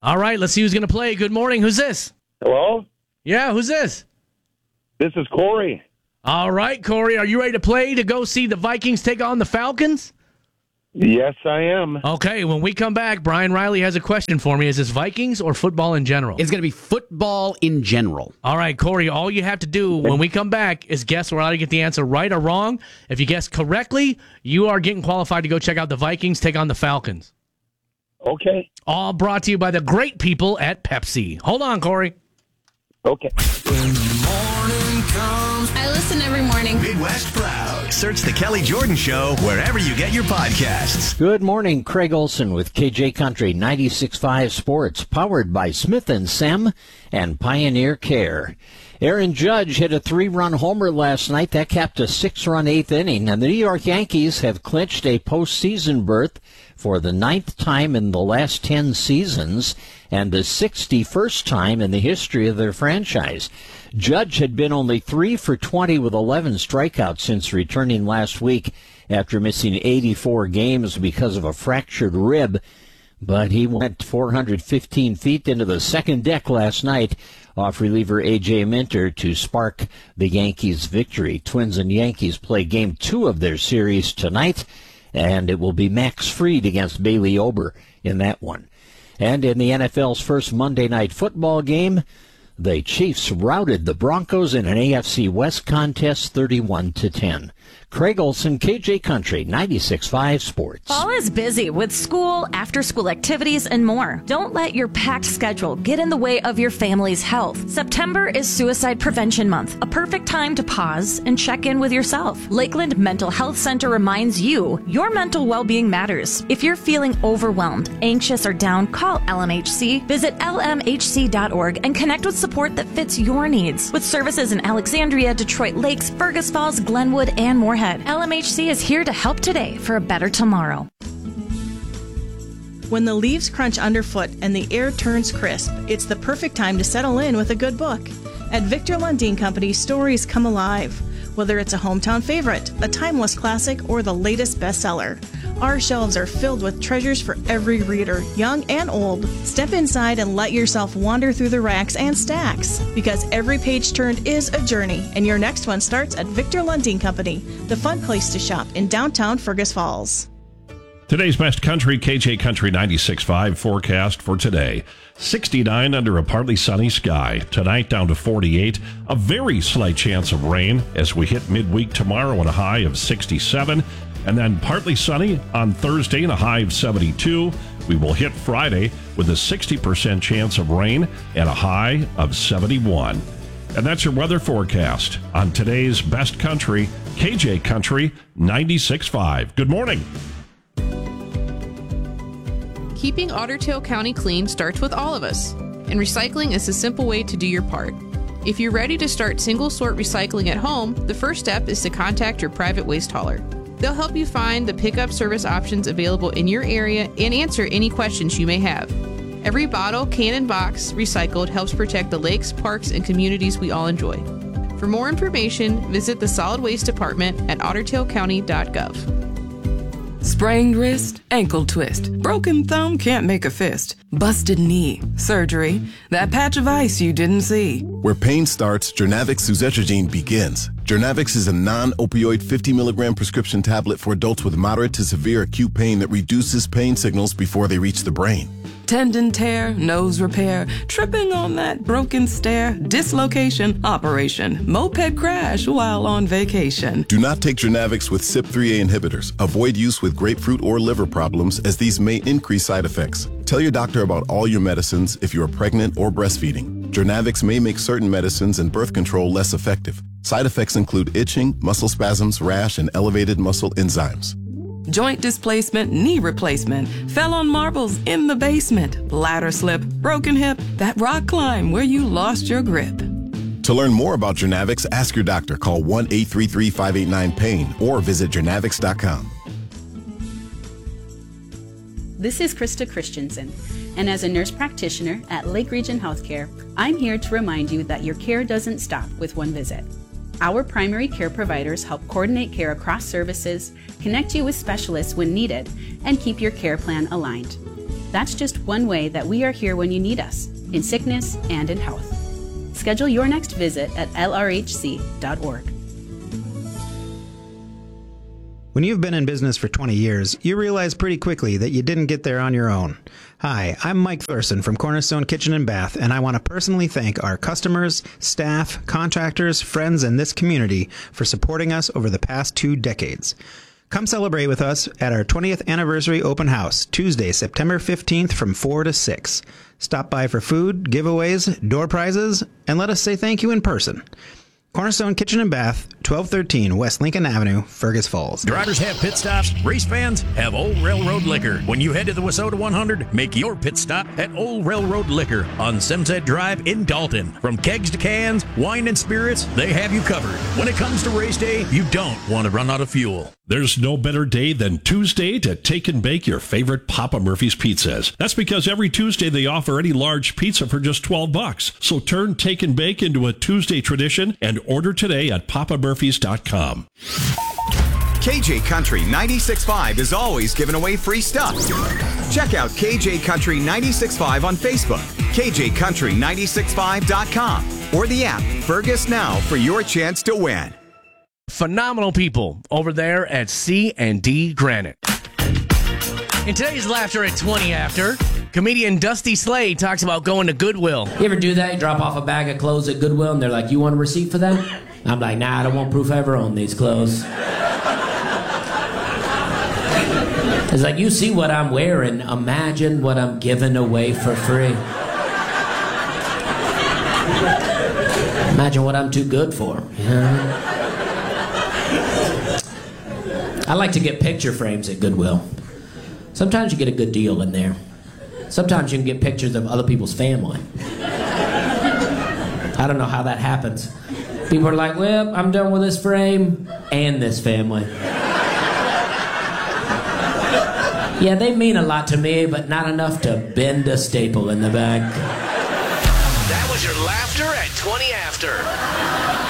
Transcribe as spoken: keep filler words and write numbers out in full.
All right, let's see who's going to play. Good morning. Who's this? Hello? Yeah, who's this? This is Corey. All right, Corey, are you ready to play to go see the Vikings take on the Falcons? Yes, I am. Okay, when we come back, Brian Riley has a question for me. Is this Vikings or football in general? It's going to be football in general. All right, Corey, all you have to do when we come back is guess whether you get the answer right or wrong. If you guess correctly, you are getting qualified to go check out the Vikings take on the Falcons. Okay. All brought to you by the great people at Pepsi. Hold on, Corey. Okay. When the morning comes, I listen every morning. Midwest Proud. Search The Kelly Jordan Show wherever you get your podcasts. Good morning. Craig Olson with K J Country ninety-six point five Sports, powered by Smith and Sem and Pioneer Care. Aaron Judge hit a three-run homer last night. That capped a six-run eighth inning, and the New York Yankees have clinched a postseason berth for the ninth time in the last ten seasons and the sixty-first time in the history of their franchise. Judge had been only three for twenty with eleven strikeouts since returning last week after missing eighty-four games because of a fractured rib, but he went four hundred fifteen feet into the second deck last night off reliever A J Minter to spark the Yankees' victory. Twins and Yankees play game two of their series tonight, and it will be Max Fried against Bailey Ober in that one. And in the N F L's first Monday night football game, the Chiefs routed the Broncos in an A F C West contest thirty-one to ten. Craig Olson, K J Country, ninety-six point five Sports. Fall is busy with school, after-school activities, and more. Don't let your packed schedule get in the way of your family's health. September is Suicide Prevention Month, a perfect time to pause and check in with yourself. Lakeland Mental Health Center reminds you your mental well-being matters. If you're feeling overwhelmed, anxious, or down, call L M H C. Visit L M H C dot org and connect with support that fits your needs. With services in Alexandria, Detroit Lakes, Fergus Falls, Glenwood, and Moorhead, L M H C is here to help today for a better tomorrow. When the leaves crunch underfoot and the air turns crisp, it's the perfect time to settle in with a good book. At Victor Lundin Company, stories come alive. Whether it's a hometown favorite, a timeless classic, or the latest bestseller, our shelves are filled with treasures for every reader, young and old. Step inside and let yourself wander through the racks and stacks, because every page turned is a journey, and your next one starts at Victor Lundin Company, the fun place to shop in downtown Fergus Falls. Today's Best Country, K J Country ninety-six point five forecast for today. sixty-nine under a partly sunny sky. Tonight down to forty-eight. A very slight chance of rain as we hit midweek tomorrow and a high of sixty-seven. And then partly sunny on Thursday and a high of seventy-two. We will hit Friday with a sixty percent chance of rain and a high of seventy-one. And that's your weather forecast on today's Best Country, K J Country ninety-six point five. Good morning. Keeping Otter Tail County clean starts with all of us, and recycling is a simple way to do your part. If you're ready to start single-sort recycling at home, the first step is to contact your private waste hauler. They'll help you find the pickup service options available in your area and answer any questions you may have. Every bottle, can, and box recycled helps protect the lakes, parks, and communities we all enjoy. For more information, visit the Solid Waste Department at otter tail county dot gov. Sprained wrist, ankle twist, broken thumb can't make a fist, busted knee, surgery, that patch of ice you didn't see. Where pain starts, Jernavix suzetrigine begins. Jernavix is a non-opioid fifty milligram prescription tablet for adults with moderate to severe acute pain that reduces pain signals before they reach the brain. Tendon tear, nose repair, tripping on that broken stair, dislocation, operation, moped crash while on vacation. Do not take Jernavix with C Y P three A inhibitors. Avoid use with grapefruit or liver problems, as these may increase side effects. Tell your doctor about all your medicines if you are pregnant or breastfeeding. Jernavix may make certain medicines and birth control less effective. Side effects include itching, muscle spasms, rash, and elevated muscle enzymes. Joint displacement, knee replacement, fell on marbles in the basement, ladder slip, broken hip, that rock climb where you lost your grip. To learn more about Jernavix, ask your doctor. Call one eight three three, five eight nine, pain or visit jernavix dot com. This is Krista Christensen, and as a nurse practitioner at Lake Region Healthcare, I'm here to remind you that your care doesn't stop with one visit. Our primary care providers help coordinate care across services, connect you with specialists when needed, and keep your care plan aligned. That's just one way that we are here when you need us, in sickness and in health. Schedule your next visit at L R H C dot org. When you've been in business for twenty years, you realize pretty quickly that you didn't get there on your own. Hi, I'm Mike Thorson from Cornerstone Kitchen and Bath, and I want to personally thank our customers, staff, contractors, friends, and this community for supporting us over the past two decades. Come celebrate with us at our twentieth anniversary open house, Tuesday, September fifteenth from four to six. Stop by for food, giveaways, door prizes, and let us say thank you in person. Cornerstone Kitchen and Bath, twelve thirteen West Lincoln Avenue, Fergus Falls. Drivers have pit stops. Race fans have Old Railroad Liquor. When you head to the Wissota one hundred, make your pit stop at Old Railroad Liquor on Sunset Drive in Dalton. From kegs to cans, wine and spirits, they have you covered. When it comes to race day, you don't want to run out of fuel. There's no better day than Tuesday to take and bake your favorite Papa Murphy's pizzas. That's because every Tuesday they offer any large pizza for just twelve bucks. So turn take and bake into a Tuesday tradition and order today at papa murphys dot com. K J Country ninety-six point five is always giving away free stuff. Check out K J Country ninety-six point five on Facebook, K J Country ninety-six point five dot com, or the app Fergus Now for your chance to win. Phenomenal people over there at C and D Granite. In today's Laughter at twenty After, comedian Dusty Slade talks about going to Goodwill. You ever do that? You drop off a bag of clothes at Goodwill and they're like, you want a receipt for that? I'm like, nah, I don't want proof I ever owned these clothes. It's like, you see what I'm wearing, imagine what I'm giving away for free. Imagine what I'm too good for. You know? I like to get picture frames at Goodwill. Sometimes you get a good deal in there. Sometimes you can get pictures of other people's family. I don't know how that happens. People are like, well, I'm done with this frame and this family. Yeah, they mean a lot to me, but not enough to bend a staple in the back. That was your Laughter at twenty After.